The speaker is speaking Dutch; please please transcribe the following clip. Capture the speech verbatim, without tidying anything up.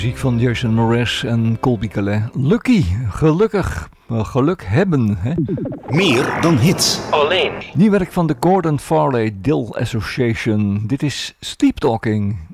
Muziek van Jason Mraz en Colbie Caillat. Lucky, gelukkig, geluk hebben. Hè? Meer dan hits. Alleen. Nieuw werk van de Gordon Farley Dill Association. Dit is Sleep Talking.